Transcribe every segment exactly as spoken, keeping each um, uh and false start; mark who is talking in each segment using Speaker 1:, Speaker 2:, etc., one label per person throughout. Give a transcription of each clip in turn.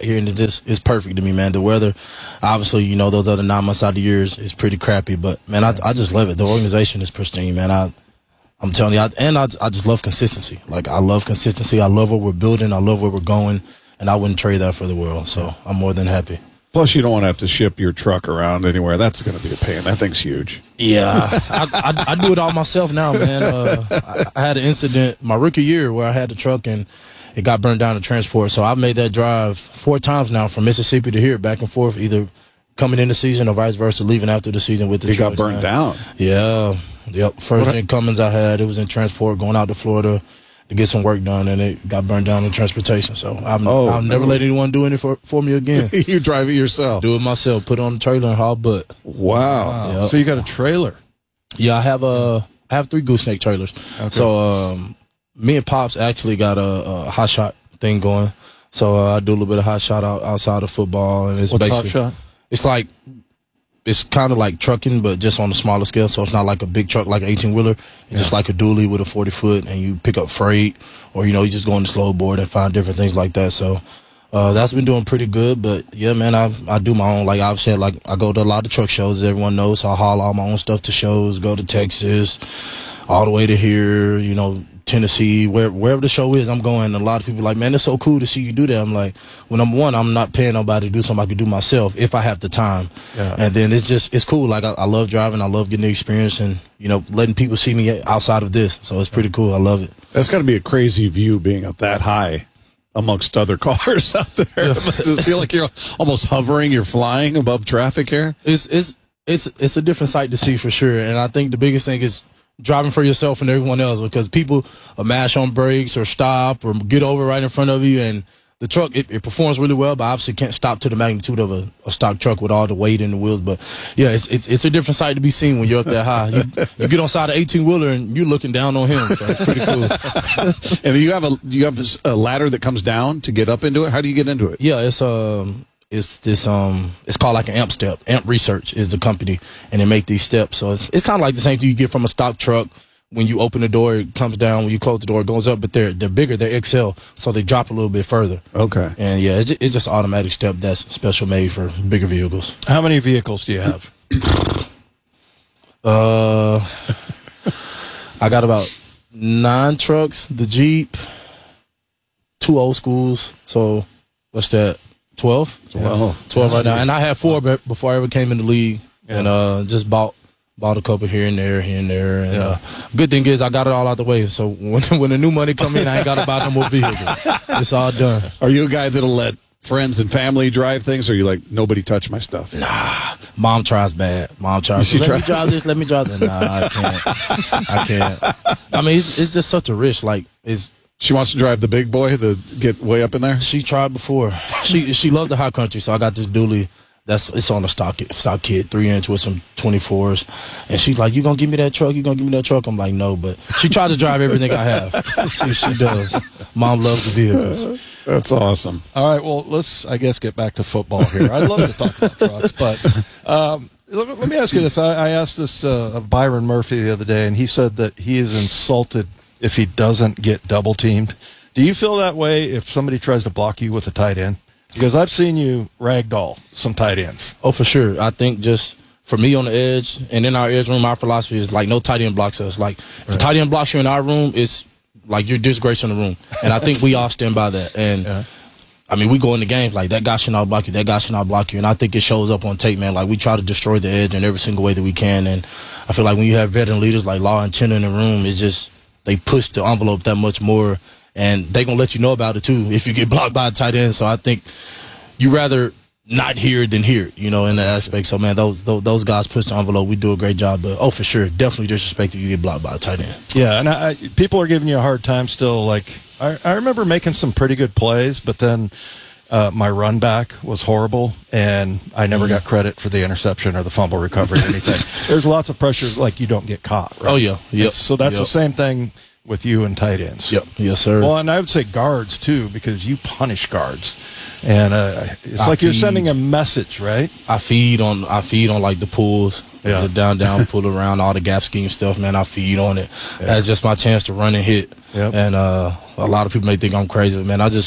Speaker 1: here, and it just it's perfect to me, man. The weather, obviously, you know, those other nine months out of the year is, is pretty crappy, but man, I I just love it. The organization is pristine, man. I I'm telling you, I, and I I just love consistency. Like I love consistency. I love what we're building. I love where we're going, and I wouldn't trade that for the world. So I'm more than happy.
Speaker 2: Plus, you don't want to have to ship your truck around anywhere. That's going to be a pain. That thing's huge.
Speaker 1: Yeah, I, I, I do it all myself now, man. Uh, I, I had an incident my rookie year where I had the truck and it got burned down to transport. So I've made that drive four times now from Mississippi to here, back and forth, either coming in the season or vice versa, leaving after the season with the
Speaker 2: It
Speaker 1: trucks,
Speaker 2: got burned
Speaker 1: man.
Speaker 2: down.
Speaker 1: Yeah. Yep. First in Cummins I had, it was in transport going out to Florida to get some work done, and it got burned down in transportation. So I'm,
Speaker 2: Oh,
Speaker 1: I'll never
Speaker 2: no.
Speaker 1: let anyone do it for, for me again.
Speaker 2: You drive it yourself.
Speaker 1: Do it myself. Put it on the trailer and haul butt.
Speaker 2: Wow.
Speaker 3: Wow.
Speaker 1: Yep.
Speaker 3: So you got a trailer.
Speaker 1: Yeah, I have a I have three gooseneck trailers.
Speaker 3: Okay.
Speaker 1: So um, me and Pops actually got a, a hot shot thing going. So uh, I do a little bit of hot shot out, outside of football, and it's
Speaker 3: What's hot
Speaker 1: basically
Speaker 3: shot?
Speaker 1: it's like it's kind of like trucking, but just on a smaller scale. So it's not like a big truck like an eighteen wheeler. It's
Speaker 3: Yeah.
Speaker 1: just like a dually with a forty foot, and you pick up freight, or you know you just go on the slow board and find different things like that. So. Uh, that's been doing pretty good, but yeah, man, I I do my own. Like I've said, like I go to a lot of truck shows, as everyone knows. So I haul all my own stuff to shows. Go to Texas, all the way to here, you know, Tennessee, where, wherever the show is, I'm going. And a lot of people are like, man, it's so cool to see you do that. I'm like, well, number one, I'm not paying nobody to do something I could do myself if I have the time.
Speaker 3: Yeah.
Speaker 1: And then it's just it's cool. Like I, I love driving, I love getting the experience, and you know, letting people see me outside of this. So it's pretty cool. I love it.
Speaker 2: That's got to be a crazy view being up that high amongst other cars out there. Does it feel like you're almost hovering, you're flying above traffic here?
Speaker 1: It's it's it's it's a different sight to see for sure. And I think the biggest thing is driving for yourself and everyone else, because people uh, mash on brakes or stop or get over right in front of you, and the truck it, it performs really well, but obviously can't stop to the magnitude of a, a stock truck with all the weight in the wheels. But yeah, it's it's it's a different sight to be seen when you're up that high. You, you get on side of eighteen wheeler and you're looking down on him, so it's pretty cool.
Speaker 2: And you have a you have this, a ladder that comes down to get up into it. How do you get into it?
Speaker 1: Yeah, it's um it's this um it's called like an amp step. Amp Research is the company, and they make these steps. So it's, it's kind of like the same thing you get from a stock truck. When you open the door, it comes down. When you close the door, it goes up. But they're they're bigger. They're X L, so they drop a little bit further.
Speaker 2: Okay.
Speaker 1: And yeah, it's just, it's just automatic step that's special made for bigger vehicles.
Speaker 3: How many vehicles do you have?
Speaker 1: Uh, I got about nine trucks, the Jeep, two old schools. So what's that? Twelve.
Speaker 2: Wow.
Speaker 1: Twelve right now, and I had four be- before I ever came in the league,
Speaker 3: Yeah.
Speaker 1: and uh, just bought. Bought a couple here and there, here and there. And
Speaker 3: Yeah.
Speaker 1: uh, good thing is I got it all out the way. So when when the new money come in, I ain't got to buy no more vehicles. It's all done.
Speaker 2: Are you a guy that'll let friends and family drive things, or are you like, nobody touch my stuff?
Speaker 1: Nah, mom tries bad. Mom tries.
Speaker 2: She
Speaker 1: Let
Speaker 2: try-
Speaker 1: me drive this. Let me drive that. Nah, I can't. I can't. I mean, it's, it's just such a risk. Like, it's
Speaker 2: She wants to drive the big boy, the get way up in there?
Speaker 1: she tried before. She she loved the high country, so I got this dually. That's it's on a stock stock kit, three inch with some twenty-fours, and she's like, "You gonna give me that truck? You gonna give me that truck?" I'm like, "No," but she tried to drive everything I have. she, she does. Mom loves the vehicles.
Speaker 2: That's awesome.
Speaker 3: All right, well, let's, I guess, get back to football here. I'd love to talk about trucks, but um, let, me- let me ask you this. I, I asked this uh, of Byron Murphy the other day, and he said that he is insulted if he doesn't get double-teamed. Do you feel that way if somebody tries to block you with a tight end? Because I've seen you ragdoll some tight ends.
Speaker 1: Oh, for sure. I think just for me on the edge and in our edge room, our philosophy is like no tight end blocks us. Like if a tight end blocks you in our room, it's like you're disgracing the room. And I think we all stand by that. And
Speaker 3: Yeah.
Speaker 1: I mean, we go in the games like that guy should not block you, that guy should not block you. And I think it shows up on tape, man. Like we try to destroy the edge in every single way that we can. And I feel like when you have veteran leaders like Law and Chenna in the room, it's just they push the envelope that much more. And they going to let you know about it, too, if you get blocked by a tight end. So I think you rather not hear it than hear it, you know, in that aspect. So, man, those, those those guys push the envelope. We do a great job. But, oh, for sure, definitely disrespect if you get blocked by a tight end.
Speaker 3: Yeah, and I, I, people are giving you a hard time still. Like, I, I remember making some pretty good plays, but then uh, my run back was horrible, and I never got credit for the interception or the fumble recovery or anything. There's lots of pressure, like you don't get caught, right?
Speaker 1: Oh, yeah. Yep.
Speaker 3: So that's
Speaker 1: Yep.
Speaker 3: the same thing with you and tight ends.
Speaker 1: Yep. Yes, sir.
Speaker 3: Well, and I would say guards, too, because you punish guards. And uh, it's
Speaker 1: I
Speaker 3: like you're
Speaker 1: feed-
Speaker 3: sending a message, right?
Speaker 1: I feed on I feed on like the pulls,
Speaker 3: Yeah.
Speaker 1: the down down pull around, all the gap scheme stuff, man. I feed on it.
Speaker 3: Yeah.
Speaker 1: That's just my chance to run and hit.
Speaker 3: Yep.
Speaker 1: And uh, a lot of people may think I'm crazy, but man, I just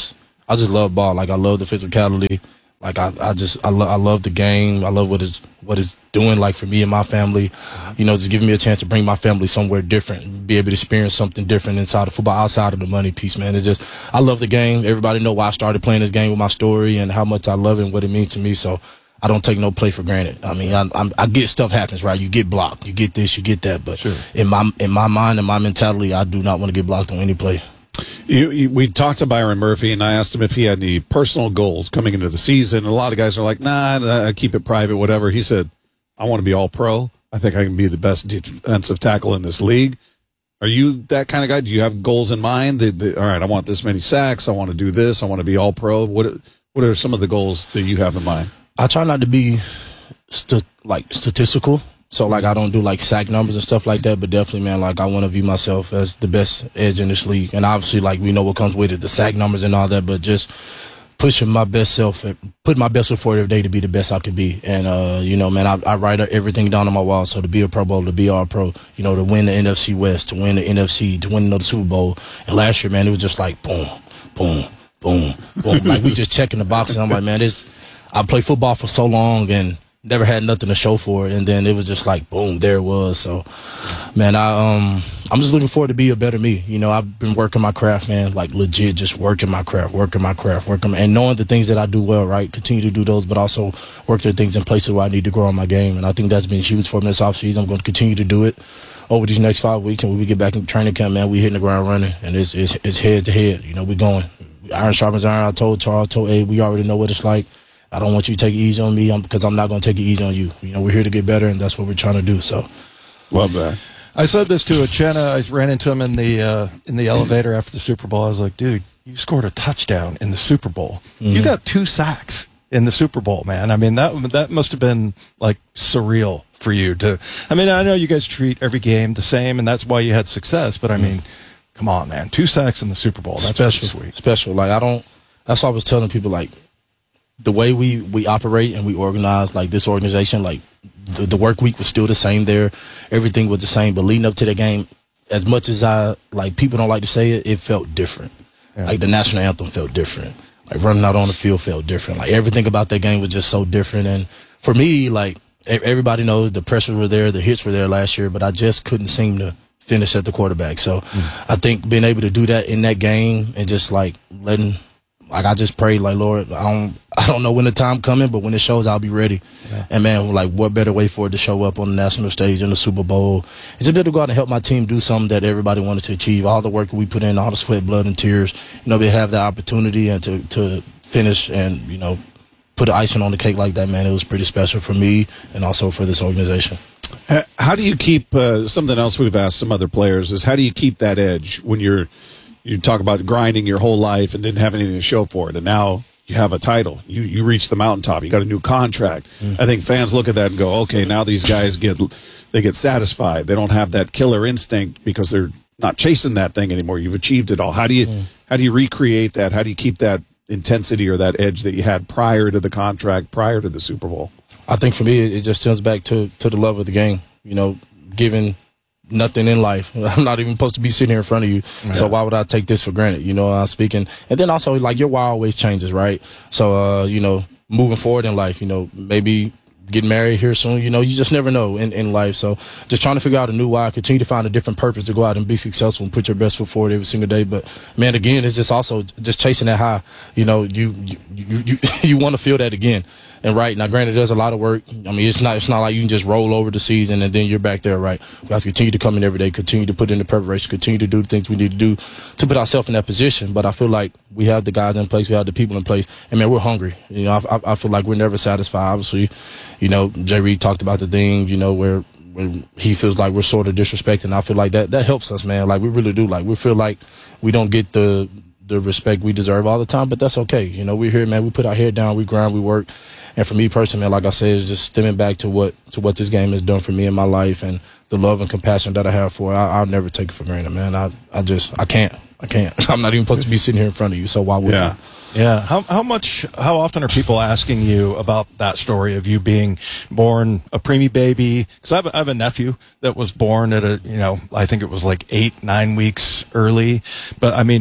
Speaker 1: I just love ball. Like I love the physicality. Like I, I just I, lo- I love the game. I love what it's what it's doing. Like for me and my family, you know, just giving me a chance to bring my family somewhere different, be able to experience something different inside of football, outside of the money piece. Man, it's just I love the game. Everybody know why I started playing this game with my story and how much I love it and what it means to me. So I don't take no play for granted. I mean, I, I'm, I get stuff happens, right? You get blocked, you get this, you get that, but
Speaker 3: sure.
Speaker 1: in my in my mind and my mentality, I do not want to get blocked on any play.
Speaker 2: You, you, we talked to Byron Murphy, and I asked him if he had any personal goals coming into the season. A lot of guys are like, nah, nah, keep it private, whatever. He said, I want to be all pro. I think I can be the best defensive tackle in this league. Are you that kind of guy? Do you have goals in mind? That, that, all right, I want this many sacks. I want to do this. I want to be all pro. What What are some of the goals that you have in mind?
Speaker 1: I try not to be st- like statistical. So, like, I don't do, like, sack numbers and stuff like that, but definitely, man, like, I want to view myself as the best edge in this league. And obviously, like, we know what comes with it, the sack numbers and all that, but just pushing my best self, putting my best foot forward every day to be the best I could be. And, uh, you know, man, I, I write everything down on my wall. So to be a Pro Bowl, to be all pro, you know, to win the N F C West, to win the N F C, to win another Super Bowl. And last year, man, it was just like boom, boom, boom, boom. Like, we just checking the box, and I'm like, man, this, I played football for so long and never had nothing to show for it, and then it was just like boom, there it was. So man, I um I'm just looking forward to be a better me. You know, I've been working my craft, man, like legit just working my craft, working my craft, working my, and knowing the things that I do well, right? Continue to do those, but also work the things in places where I need to grow on my game. And I think that's been huge for me this offseason. I'm going to continue to do it over these next five weeks, and when we get back in training camp, man, we hitting the ground running, and it's it's, it's head to head. You know, we going iron sharpens iron. I told Charles, told Abe, we already know what it's like. I don't want you to take it easy on me because I'm not going to take it easy on you. You know, we're here to get better, and that's what we're trying to do. So,
Speaker 2: love that.
Speaker 3: I said this to Uchenna. I ran into him in the uh, in the elevator after the Super Bowl. I was like, dude, you scored a touchdown in the Super Bowl. Mm-hmm. You got two sacks in the Super Bowl, man. I mean, that that must have been like surreal for you to. I mean, I know you guys treat every game the same, and that's why you had success. But I mean, come on, man, two sacks in the Super Bowl. That's
Speaker 1: special,
Speaker 3: pretty sweet.
Speaker 1: Special. Like I don't. That's why I was telling people, like, the way we, we operate and we organize, like this organization, like the, the work week was still the same there. Everything was the same. But leading up to the game, as much as I, like, people don't like to say it, it felt different. Yeah. Like the national anthem felt different. Like running out on the field felt different. Like everything about that game was just so different. And for me, like everybody knows the pressures were there, the hits were there last year, but I just couldn't seem to finish at the quarterback. So mm. I think being able to do that in that game and just like letting, like I just prayed, like, Lord, I don't, I don't know when the time coming, but when it shows, I'll be ready. Yeah. And man, like, what better way for it to show up on the national stage in the Super Bowl? It's just to go out and help my team do something that everybody wanted to achieve. All the work we put in, all the sweat, blood, and tears. You know, we have the opportunity and to to finish and you know put the icing on the cake like that. Man, it was pretty special for me and also for this organization.
Speaker 2: How do you keep uh, something else we've asked some other players is how do you keep that edge when you're you talk about grinding your whole life and didn't have anything to show for it, and now you have a title. You you reach the mountaintop. You got a new contract. Mm-hmm. I think fans look at that and go, okay, now these guys get they get satisfied. They don't have that killer instinct because they're not chasing that thing anymore. You've achieved it all. How do you mm. how do you recreate that? How do you keep that intensity or that edge that you had prior to the contract, prior to the Super Bowl?
Speaker 1: I think for me, it just stems back to to the love of the game. You know, giving nothing in life. I'm not even supposed to be sitting here in front of you. Yeah. So why would I take this for granted? You know, I'm speaking. And then also, like, your why always changes, right? So, uh, you know, moving forward in life, you know, maybe getting married here soon, you know, you just never know in, in life. So just trying to figure out a new why, continue to find a different purpose to go out and be successful and put your best foot forward every single day. But, man, again, it's just also just chasing that high. You know, you you you, you, you want to feel that again. And right now, granted, there's a lot of work. I mean, it's not it's not like you can just roll over the season and then you're back there, right? We have to continue to come in every day, continue to put in the preparation, continue to do the things we need to do to put ourselves in that position. But I feel like we have the guys in place, we have the people in place, and man, we're hungry. You know, I, I feel like we're never satisfied. Obviously, you know, Jay Reid talked about the thing, you know, where when he feels like we're sort of disrespecting. I feel like that that helps us, man. Like we really do. Like we feel like we don't get the the respect we deserve all the time, but that's okay. You know, we're here, man. We put our head down, we grind, we work. And for me personally, man, like I said, it's just stemming back to what to what this game has done for me in my life and the love and compassion that I have for it. I, I'll never take it for granted, man. I, I just, I can't. I can't. I'm not even supposed to be sitting here in front of you, so why would
Speaker 3: yeah. I? Yeah. How how much, how often are people asking you about that story of you being born a preemie baby? Because I have, a, I have a nephew that was born at a, you know, I think it was like eight, nine weeks early. But, I mean,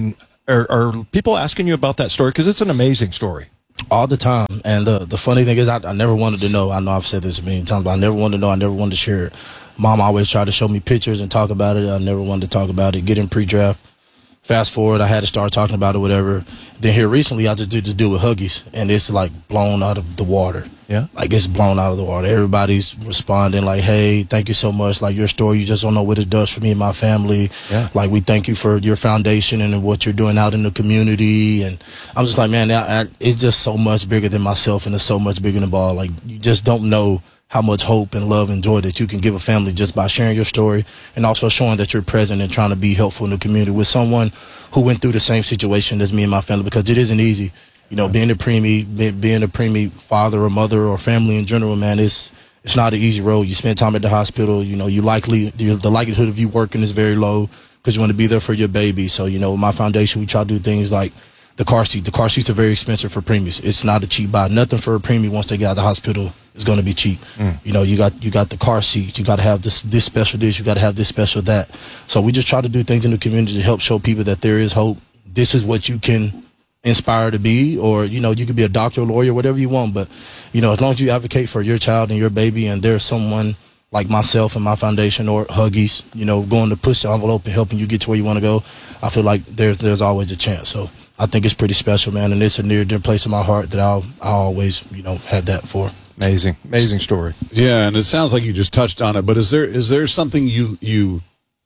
Speaker 3: Are, are people asking you about that story? Because it's an amazing story.
Speaker 1: All the time. And the the funny thing is, I, I never wanted to know. I know I've said this a million times, but I never wanted to know. I never wanted to share it. Mom always tried to show me pictures and talk about it. I never wanted to talk about it. Get in pre-draft. Fast forward, I had to start talking about it, whatever. Then here recently, I just did this deal with Huggies, and it's like blown out of the water.
Speaker 3: Yeah.
Speaker 1: Like it's blown out of the water. Everybody's responding like, hey, thank you so much. Like your story, you just don't know what it does for me and my family.
Speaker 3: Yeah.
Speaker 1: Like we thank you for your foundation and what you're doing out in the community. And I'm just like, man, I, I, it's just so much bigger than myself, and it's so much bigger than ball. Like you just don't know how much hope and love and joy that you can give a family just by sharing your story, and also showing that you're present and trying to be helpful in the community with someone who went through the same situation as me and my family, because it isn't easy. You know, being a preemie, being a preemie father or mother or family in general, man, it's it's not an easy road. You spend time at the hospital. You know, you likely the likelihood of you working is very low because you want to be there for your baby. So, you know, with my foundation, we try to do things like the car seat. The car seats are very expensive for preemies. It's not a cheap buy. Nothing for a preemie once they get out of the hospital is going to be cheap. Mm. You know, you got you got the car seat. You got to have this this special this. You got to have this special that. So we just try to do things in the community to help show people that there is hope. This is what you can inspire to be, or, you know, you could be a doctor, lawyer, whatever you want. But, you know, as long as you advocate for your child and your baby, and there's someone like myself and my foundation or Huggies, you know, going to push the envelope and helping you get to where you want to go, I feel like there's there's always a chance. So I think it's pretty special, man, and it's a near dear place in my heart that I'll I'll always, you know, have that for.
Speaker 3: Amazing, amazing story.
Speaker 2: Yeah, and it sounds like you just touched on it. But is there is there something you you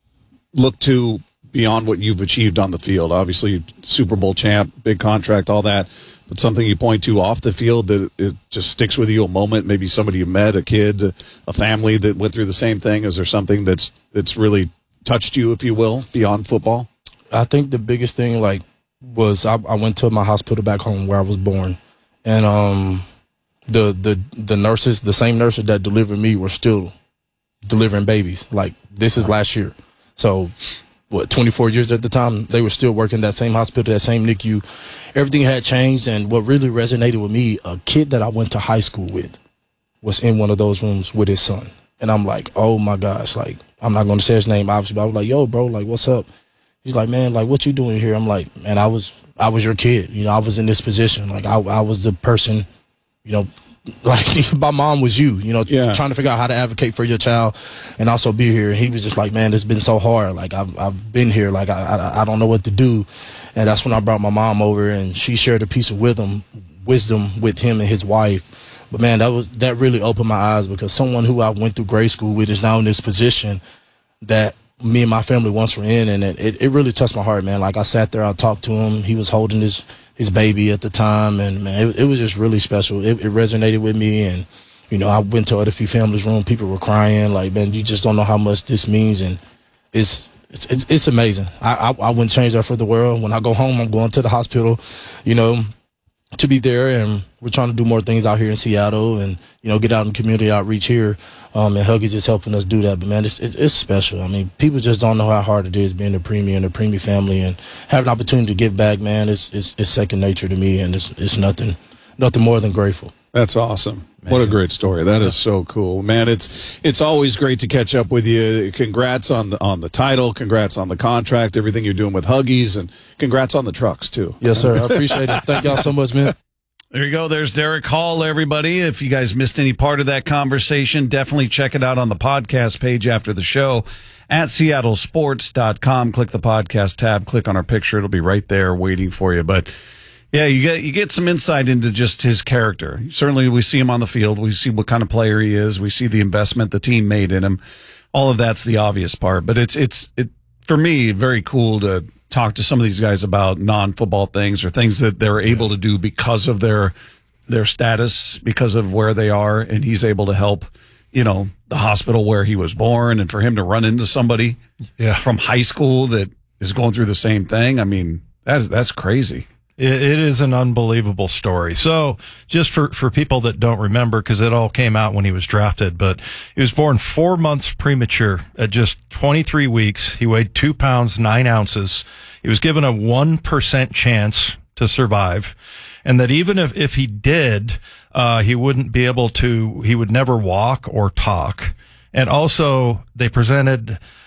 Speaker 2: look to beyond what you've achieved on the field? Obviously, Super Bowl champ, big contract, all that. But something you point to off the field that it just sticks with you, a moment, maybe somebody you met, a kid, a family that went through the same thing. Is there something that's that's really touched you, if you will, beyond football?
Speaker 1: I think the biggest thing, like, was I, I went to my hospital back home where I was born, and um, the the the nurses, the same nurses that delivered me, were still delivering babies. Like, this is last year, so what, twenty-four years at the time, they were still working that same hospital, that same N I C U. Everything had changed, and what really resonated with me, a kid that I went to high school with was in one of those rooms with his son, and I'm like, oh my gosh, like, I'm not going to say his name, obviously, but I was like, yo, bro, like, what's up? He's like, man, like, what you doing here? I'm like, man, I was, I was your kid. You know, I was in this position. Like, I, I was the person, you know, like my mom was you, you know, yeah. trying to figure out how to advocate for your child and also be here. And he was just like, man, it's been so hard. Like, I've, I've been here. Like, I, I, I don't know what to do. And that's when I brought my mom over, and she shared a piece of wisdom, wisdom with him and his wife. But man, that was, that really opened my eyes, because someone who I went through grade school with is now in this position that me and my family once were in, and it, it really touched my heart, man. Like, I sat there, I talked to him. He was holding his, his baby at the time, and man, it, it was just really special. It, it resonated with me, and, you know, I went to other few families' room. People were crying, like, man, you just don't know how much this means, and it's it's it's, it's amazing. I, I I wouldn't change that for the world. When I go home, I'm going to the hospital, you know, to be there, and we're trying to do more things out here in Seattle, and, you know, get out in community outreach here. Um, and Huggies is helping us do that. But, man, it's, it's it's special. I mean, people just don't know how hard it is being a preemie and a preemie family, and having an opportunity to give back, man, it's, it's, it's second nature to me, and it's it's nothing nothing more than grateful.
Speaker 2: That's awesome. Amazing. What a great story. That is so cool, man. It's it's always great to catch up with you. Congrats on the on the title. Congrats on the contract, everything you're doing with Huggies, and congrats on the trucks, too.
Speaker 1: Yes, sir. I appreciate it. Thank y'all so much, man.
Speaker 4: There you go. There's Derek Hall, everybody. If you guys missed any part of that conversation, definitely check it out on the podcast page after the show at seattle sports dot com. Click the podcast tab, click on our picture. It'll be right there waiting for you. But yeah, you get you get some insight into just his character. Certainly, we see him on the field. We see what kind of player he is. We see the investment the team made in him. All of that's the obvious part. But it's it's it for me very cool to talk to some of these guys about non-football things, or things that they're able to do because of their their status, because of where they are, and he's able to help, you know, the hospital where he was born, and for him to run into somebody yeah. from high school that is going through the same thing. I mean, that's that's crazy.
Speaker 3: It, it is an unbelievable story. So just for, for people that don't remember, because it all came out when he was drafted, but he was born four months premature at just twenty-three weeks. He weighed two pounds, nine ounces. He was given a one percent chance to survive. And that even if, if he did, uh, he wouldn't be able to, he would never walk or talk. And also they presented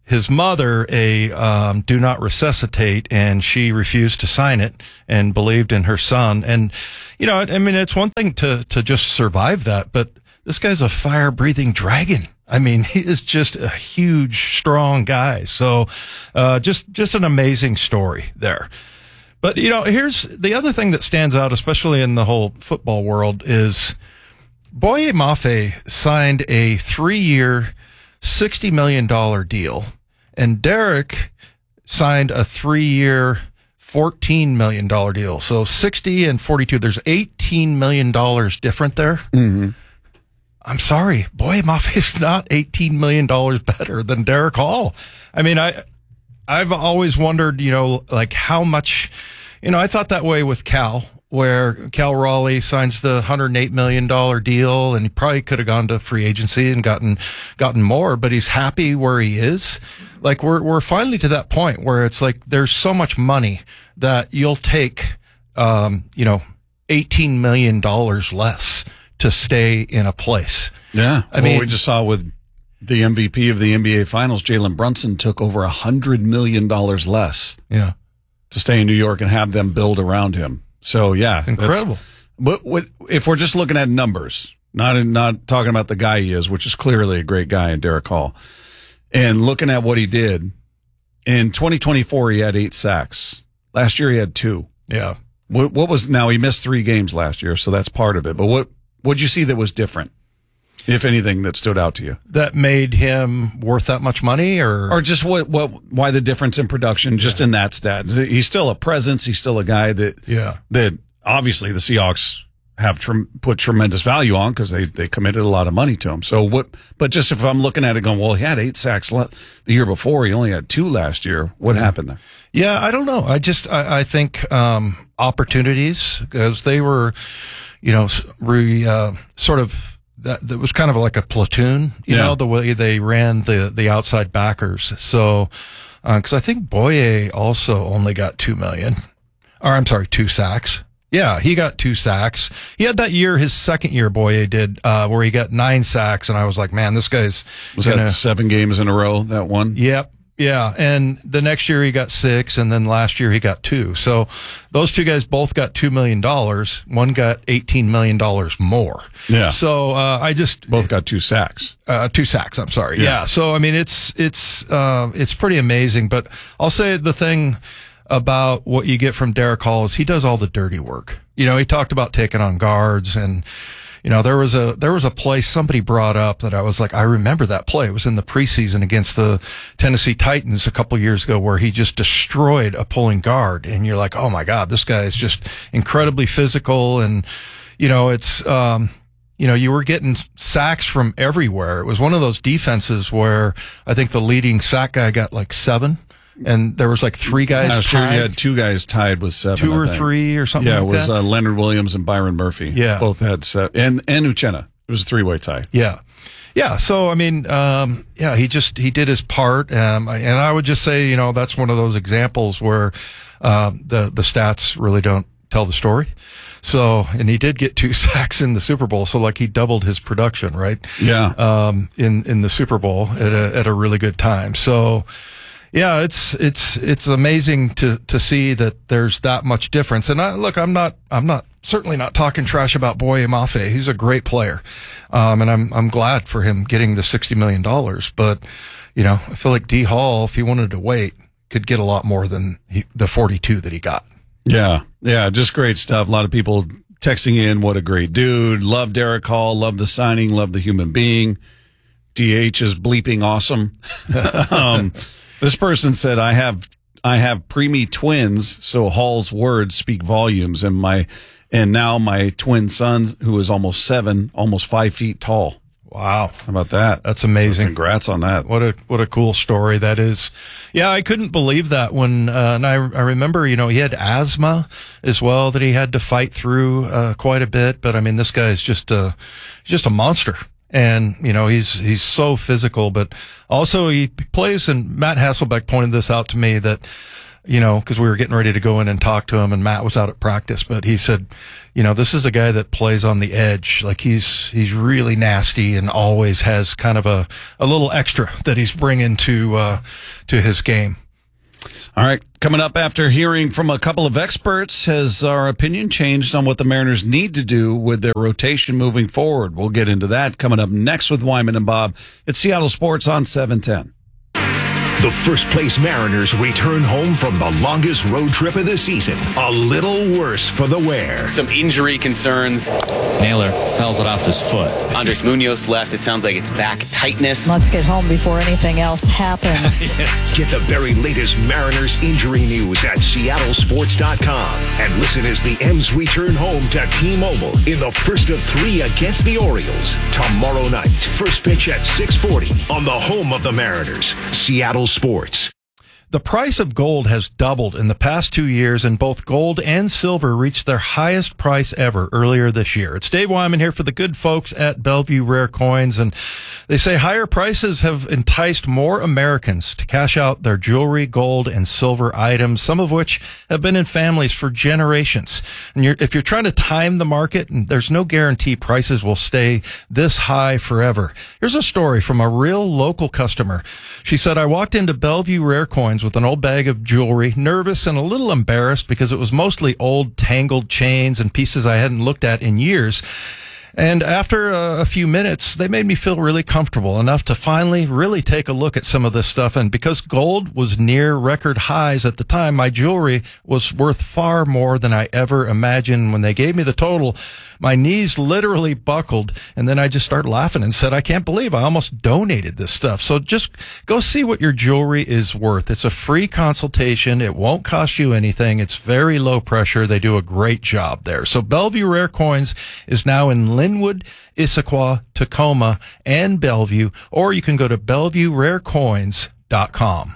Speaker 3: his mother a um, do not resuscitate, and she refused to sign it and believed in her son. And, you know, I mean, it's one thing to, to just survive that, but this guy's a fire-breathing dragon. I mean, he is just a huge, strong guy. So uh, just just an amazing story there. But, you know, here's the other thing that stands out, especially in the whole football world, is Boye Mafe signed a three-year, sixty million dollars deal, and Derek signed a three-year, fourteen million dollars deal. So sixty and forty-two, there's eighteen million dollars different there.
Speaker 2: Mm-hmm.
Speaker 3: I'm sorry, Boye Mafe is not eighteen million dollars better than Derek Hall. I mean, I, I've always wondered, you know, like how much, you know, I thought that way with Cal, where Cal Raleigh signs the one hundred eight million dollars deal, and he probably could have gone to free agency and gotten, gotten more, but he's happy where he is. Like we're, we're finally to that point where it's like there's so much money that you'll take, um, you know, eighteen million dollars less to stay in a place.
Speaker 4: Yeah.
Speaker 3: I
Speaker 4: well,
Speaker 3: mean,
Speaker 4: we just saw with the M V P of the N B A Finals, Jalen Brunson, took over a hundred million dollars less.
Speaker 3: Yeah.
Speaker 4: To stay in New York and have them build around him. So yeah,
Speaker 3: it's incredible.
Speaker 4: But what, if we're just looking at numbers, not not talking about the guy he is, which is clearly a great guy in Derek Hall, and looking at what he did in twenty twenty-four, he had eight sacks. Last year he had two.
Speaker 3: Yeah.
Speaker 4: What, what was now? He missed three games last year, so that's part of it. But what what'd you see that was different, if anything, that stood out to you?
Speaker 3: That made him worth that much money, or
Speaker 4: or just what what why the difference in production, just yeah. in that stat? He's still a presence. He's still a guy that
Speaker 3: yeah
Speaker 4: that obviously the Seahawks have trem- put tremendous value on because they they committed a lot of money to him. So what? But just if I'm looking at it, going, well, he had eight sacks le- the year before. He only had two last year. What
Speaker 3: yeah.
Speaker 4: happened there?
Speaker 3: Yeah, I don't know. I just I, I think um, opportunities, because they were, you know, re, uh, sort of. That, that was kind of like a platoon, you
Speaker 4: yeah.
Speaker 3: know, the way they ran the, the outside backers. So, uh, cause I think Boye also only got two million, or I'm sorry, two sacks. Yeah, he got two sacks. He had that year, his second year, Boye did, uh, where he got nine sacks, and I was like, man, this guy's
Speaker 4: was
Speaker 3: gonna,
Speaker 4: that seven games in a row, that one?
Speaker 3: Yep. Yeah, and the next year he got six, and then last year he got two. So those two guys both got two million dollars. One got eighteen million dollars more.
Speaker 4: Yeah.
Speaker 3: So uh, I just
Speaker 4: both got two sacks.
Speaker 3: Uh, two sacks. I'm sorry. Yeah.
Speaker 4: Yeah.
Speaker 3: So I mean, it's it's uh, it's pretty amazing. But I'll say the thing about what you get from Derek Hall is he does all the dirty work. You know, he talked about taking on guards, and you know, there was a, there was a play somebody brought up that I was like, I remember that play. It was in the preseason against the Tennessee Titans a couple years ago, where he just destroyed a pulling guard. And you're like, oh my God, this guy is just incredibly physical. And, you know, it's, um, you know, you were getting sacks from everywhere. It was one of those defenses where I think the leading sack guy got like seven. And there was like three guys
Speaker 4: Last
Speaker 3: tied.
Speaker 4: year you had two guys tied with seven.
Speaker 3: Two or
Speaker 4: I think.
Speaker 3: three or something
Speaker 4: yeah,
Speaker 3: like
Speaker 4: it was
Speaker 3: that.
Speaker 4: Uh, Leonard Williams and Byron Murphy.
Speaker 3: Yeah.
Speaker 4: Both had seven. And, and Uchenna. It was a three-way tie.
Speaker 3: Yeah. Yeah. So, I mean, um, yeah, he just, he did his part. Um, and I would just say, you know, that's one of those examples where, uh, the, the stats really don't tell the story. So, and he did get two sacks in the Super Bowl. So like he doubled his production, right?
Speaker 4: Yeah.
Speaker 3: Um, in, in the Super Bowl at a, at a really good time. So, yeah, it's, it's, it's amazing to, to see that there's that much difference. And I, look, I'm not, I'm not, certainly not talking trash about Boye Mafe. He's a great player. Um, and I'm, I'm glad for him getting the sixty million dollars. But, you know, I feel like D Hall, if he wanted to wait, could get a lot more than he, the forty-two that he got.
Speaker 4: Yeah. Yeah. Just great stuff. A lot of people texting in. What a great dude. Love Derek Hall. Love the signing. Love the human being. D H is bleeping awesome. um, This person said, I have, I have preemie twins, so Hall's words speak volumes, and my, and now my twin son, who is almost seven, almost five feet tall.
Speaker 3: Wow.
Speaker 4: How about that?
Speaker 3: That's amazing.
Speaker 4: Congrats on that.
Speaker 3: What a, what a cool story that is. Yeah, I couldn't believe that when, uh, and I, I remember, you know, he had asthma as well that he had to fight through, uh, quite a bit. But I mean, this guy is just a, just a monster. And, you know, he's, he's so physical, but also he plays, and Matt Hasselbeck pointed this out to me, that, you know, because we were getting ready to go in and talk to him, and Matt was out at practice. But he said, you know, this is a guy that plays on the edge. Like he's he's really nasty and always has kind of a, a little extra that he's bringing to uh, to his game.
Speaker 4: All right, coming up after hearing from a couple of experts, has our opinion changed on what the Mariners need to do with their rotation moving forward? We'll get into that coming up next with Wyman and Bob. It's Seattle Sports on seven ten.
Speaker 5: The first-place Mariners return home from the longest road trip of the season. A little worse for the wear.
Speaker 6: Some injury concerns.
Speaker 7: Naylor fouls it off his foot.
Speaker 6: Andres Munoz left. It sounds like it's back tightness.
Speaker 8: Let's get home before anything else happens.
Speaker 5: Yeah. Get the very latest Mariners injury news at Seattle Sports dot com. And listen as the M's return home to T-Mobile in the first of three against the Orioles. Tomorrow night, first pitch at six forty on the home of the Mariners, Seattle Sports.
Speaker 3: The price of gold has doubled in the past two years, and both gold and silver reached their highest price ever earlier this year. It's Dave Wyman here for the good folks at Bellevue Rare Coins, and they say higher prices have enticed more Americans to cash out their jewelry, gold, and silver items, some of which have been in families for generations. And you're, if you're trying to time the market, there's no guarantee prices will stay this high forever. Here's a story from a real local customer. She said, I walked into Bellevue Rare Coins with an old bag of jewelry, nervous and a little embarrassed because it was mostly old tangled chains and pieces I hadn't looked at in years. And after a, a few minutes, they made me feel really comfortable enough to finally really take a look at some of this stuff. And because gold was near record highs at the time, my jewelry was worth far more than I ever imagined. When they gave me the total, my knees literally buckled. And then I just started laughing and said, I can't believe I almost donated this stuff. So just go see what your jewelry is worth. It's a free consultation. It won't cost you anything. It's very low pressure. They do a great job there. So Bellevue Rare Coins is now in Linwood, Issaquah, Tacoma, and Bellevue, or you can go to bellevue rare coins dot com.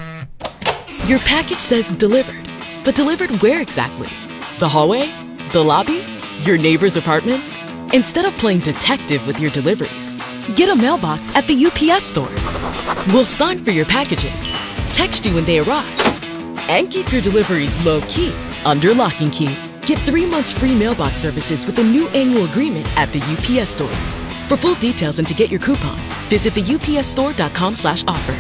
Speaker 9: Your package says delivered, but delivered where exactly? The hallway? The lobby? Your neighbor's apartment? Instead of playing detective with your deliveries, get a mailbox at the U P S store. We'll sign for your packages, text you when they arrive, and keep your deliveries low-key under lock and key. Get three months free mailbox services with a new annual agreement at the U P S store. For full details and to get your coupon, visit the U P S store dot com slash offer.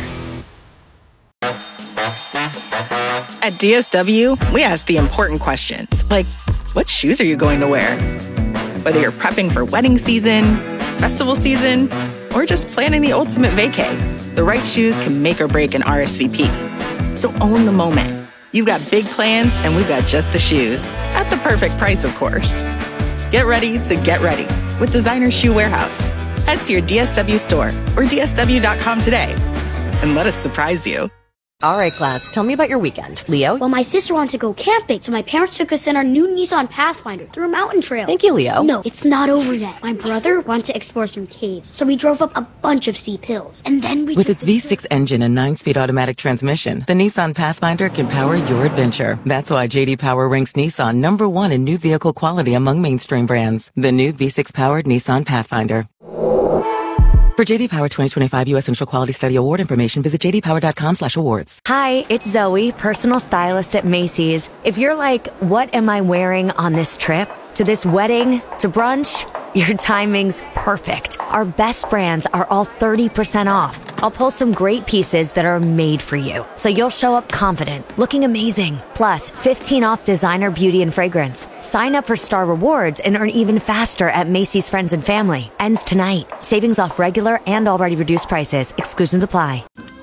Speaker 10: At D S W, we ask the important questions, like, what shoes are you going to wear? Whether you're prepping for wedding season, festival season, or just planning the ultimate vacay, the right shoes can make or break an R S V P. So own the moment. You've got big plans, and we've got just the shoes. At the perfect price, of course. Get ready to get ready with Designer Shoe Warehouse. Head to your D S W store or D S W dot com today and let us surprise you.
Speaker 11: All right, class, tell me about your weekend. Leo?
Speaker 12: Well, my sister wanted to go camping, so my parents took us in our new Nissan Pathfinder through a mountain trail.
Speaker 11: Thank you, Leo.
Speaker 12: No, it's not over yet. My brother wanted to explore some caves, so we drove up a bunch of steep hills. And then we...
Speaker 11: With its V six engine and nine-speed automatic transmission, the Nissan Pathfinder can power your adventure. That's why J D Power ranks Nissan number one in new vehicle quality among mainstream brands. The new V six-powered Nissan Pathfinder. For J D Power twenty twenty-five U S Initial Quality Study Award information, visit j d power dot com slash awards.
Speaker 13: Hi, it's Zoe, personal stylist at Macy's. If you're like, what am I wearing on this trip? To this wedding? To brunch? Your timing's perfect. Our best brands are all thirty percent off. I'll pull some great pieces that are made for you, so you'll show up confident, looking amazing. Plus, fifteen off designer beauty and fragrance. Sign up for Star Rewards and earn even faster at Macy's Friends and Family. Ends tonight. Savings off regular and already reduced prices. Exclusions apply.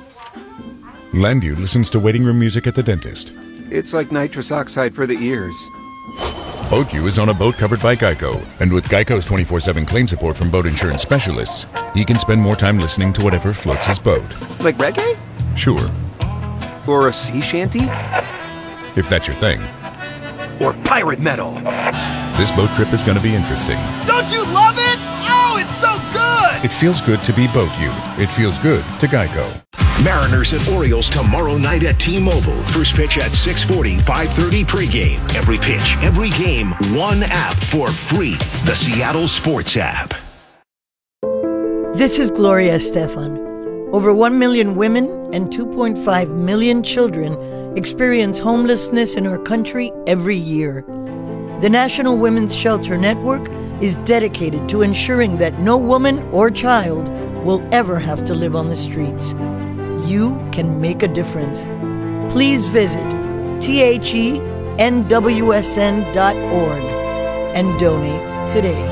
Speaker 14: Landview listens to waiting room music at the dentist.
Speaker 15: It's like nitrous oxide for the ears.
Speaker 14: BoatU is on a boat covered by Geico, and with Geico's twenty-four seven claim support from boat insurance specialists, he can spend more time listening to whatever floats his boat.
Speaker 15: Like reggae?
Speaker 14: Sure.
Speaker 15: Or a sea shanty?
Speaker 14: If that's your thing.
Speaker 15: Or pirate metal.
Speaker 14: This boat trip is going to be interesting.
Speaker 16: Don't you love it? Oh, it's so good!
Speaker 14: It feels good to be BoatU. It feels good to Geico.
Speaker 5: Mariners and Orioles tomorrow night at T-Mobile. First pitch at six forty, five thirty pregame. Every pitch, every game, one app for free. The Seattle Sports app.
Speaker 17: This is Gloria Estefan. Over one million women and two point five million children experience homelessness in our country every year. The National Women's Shelter Network is dedicated to ensuring that no woman or child will ever have to live on the streets. You can make a difference. Please visit T H E N W S N dot org and donate today.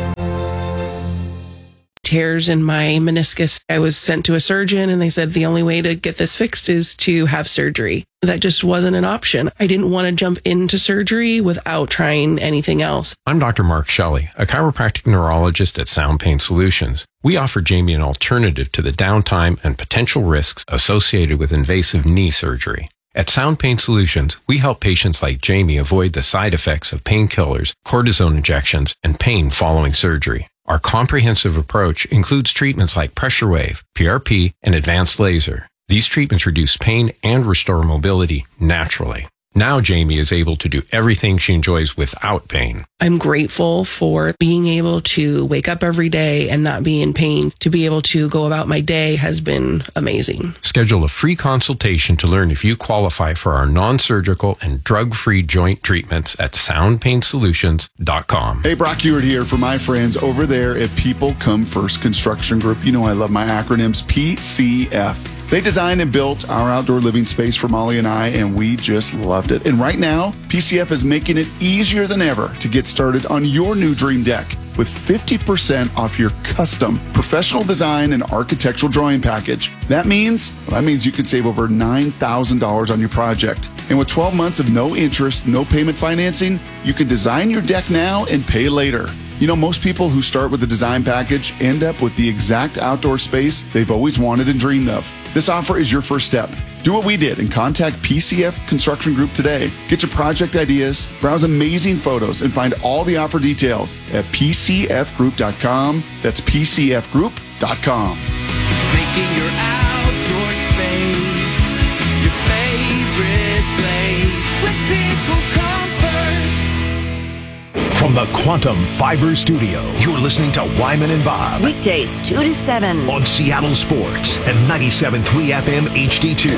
Speaker 18: Tears in my meniscus. I was sent to a surgeon and they said the only way to get this fixed is to have surgery. That just wasn't an option. I didn't want to jump into surgery without trying anything else.
Speaker 19: I'm Doctor Mark Shelley, a chiropractic neurologist at Sound Pain Solutions. We offer Jamie an alternative to the downtime and potential risks associated with invasive knee surgery. At Sound Pain Solutions, we help patients like Jamie avoid the side effects of painkillers, cortisone injections, and pain following surgery. Our comprehensive approach includes treatments like pressure wave, P R P, and advanced laser. These treatments reduce pain and restore mobility naturally. Now Jamie is able to do everything she enjoys without pain.
Speaker 18: I'm grateful for being able to wake up every day and not be in pain. To be able to go about my day has been amazing.
Speaker 19: Schedule a free consultation to learn if you qualify for our non-surgical and drug-free joint treatments at sound pain solutions dot com.
Speaker 20: Hey, Brock Ewart here for my friends over there at People Come First Construction Group. You know I love my acronyms, P C F. They designed and built our outdoor living space for Molly and I, and we just loved it. And right now, P C F is making it easier than ever to get started on your new dream deck with fifty percent off your custom professional design and architectural drawing package. That means, well, that means you can save over nine thousand dollars on your project. And with twelve months of no interest, no payment financing, you can design your deck now and pay later. You know, most people who start with the design package end up with the exact outdoor space they've always wanted and dreamed of. This offer is your first step. Do what we did and contact P C F Construction Group today. Get your project ideas, browse amazing photos, and find all the offer details at P C F group dot com. That's P C F group dot com.
Speaker 16: Making your outdoor space your favorite place. When people come first.
Speaker 5: From the Quantum Fiber Studio, you're listening to Wyman and Bob.
Speaker 21: Weekdays, two to seven.
Speaker 5: On Seattle Sports and ninety-seven point three F M H D two.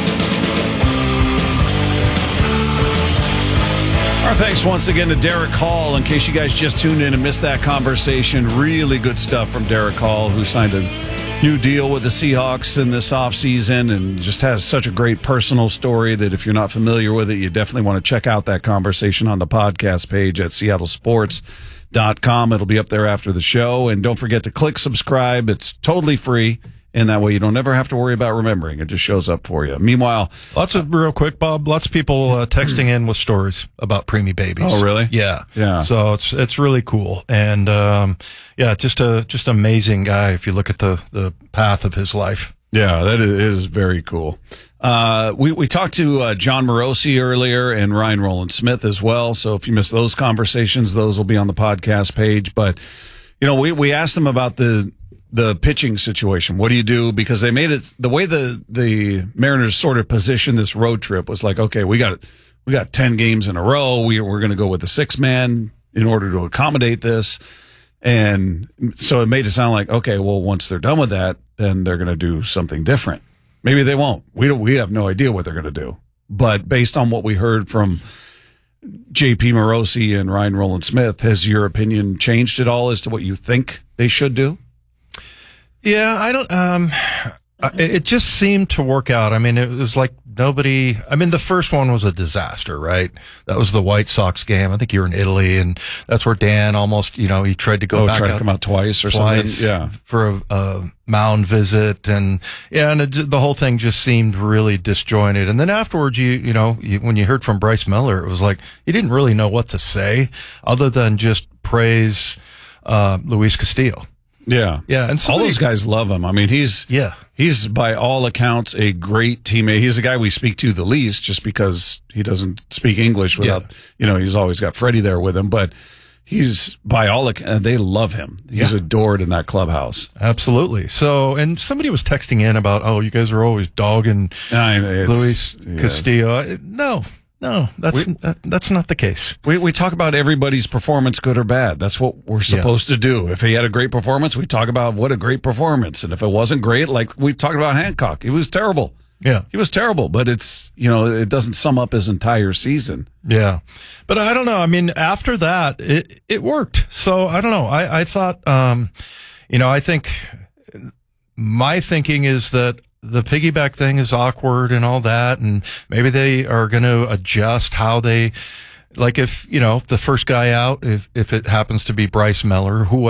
Speaker 4: Our thanks once again to Derek Hall. In case you guys just tuned in and missed that conversation, really good stuff from Derek Hall, who signed a new deal with the Seahawks in this offseason and just has such a great personal story that if you're not familiar with it, you definitely want to check out that conversation on the podcast page at seattle sports dot com. It'll be up there after the show. And don't forget to click subscribe. It's totally free. And that way you don't ever have to worry about remembering. It just shows up for you. Meanwhile,
Speaker 3: lots of real quick, Bob, lots of people uh, texting in with stories about preemie babies.
Speaker 4: Oh, really?
Speaker 3: Yeah.
Speaker 4: Yeah.
Speaker 3: So it's, it's really cool. And, um, yeah, just a, just an amazing guy if you look at the, the path of his life.
Speaker 4: Yeah, that is, is very cool. Uh, we, we talked to uh, John Morosi earlier and Ryan Roland Smith as well. So if you missed those conversations, those will be on the podcast page. But, you know, we, we asked them about the, the pitching situation. What do you do? Because they made it the way the, the Mariners sort of positioned this road trip was like, okay, we got, we got ten games in a row. We, we're going to go with the six man in order to accommodate this. And so it made it sound like, okay, well, once they're done with that, then they're going to do something different. Maybe they won't. We don't, we have no idea what they're going to do. But based on what we heard from J P Morosi and Ryan Roland Smith, has your opinion changed at all as to what you think they should do?
Speaker 3: Yeah, I don't, um, it just seemed to work out. I mean, it was like nobody, I mean, the first one was a disaster, right? That was the White Sox game. I think you were in Italy, and that's where Dan almost, you know, he tried to go
Speaker 4: oh,
Speaker 3: back
Speaker 4: tried
Speaker 3: out
Speaker 4: to come out twice or
Speaker 3: twice
Speaker 4: something. Yeah.
Speaker 3: For a, a mound visit. And yeah, and it, the whole thing just seemed really disjointed. And then afterwards, you, you know, you, when you heard from Bryce Miller, it was like, he didn't really know what to say other than just praise, uh, Luis Castillo.
Speaker 4: Yeah.
Speaker 3: Yeah. And
Speaker 4: all those guys love him. I mean, he's,
Speaker 3: yeah,
Speaker 4: he's by all accounts a great teammate. He's the guy we speak to the least just because he doesn't speak English without, yeah. you know, he's always got Freddie there with him, but he's by all accounts, they love him. He's yeah. adored in that clubhouse.
Speaker 3: Absolutely. So, and somebody was texting in about, oh, you guys are always dogging I mean, Luis yeah. Castillo. No. No, that's we, uh, that's not the case.
Speaker 4: We we talk about everybody's performance, good or bad. That's what we're supposed yeah. to do. If he had a great performance, we talk about what a great performance. And if it wasn't great, like we talked about Hancock, it was terrible.
Speaker 3: Yeah.
Speaker 4: He was terrible, but it's, you know, it doesn't sum up his entire season.
Speaker 3: Yeah. But I don't know. I mean, after that, it, it worked. So I don't know. I, I thought, um, you know, I think my thinking is that the piggyback thing is awkward and all that. And maybe they are going to adjust how they, like if, you know, the first guy out, if, if it happens to be Bryce Meller, who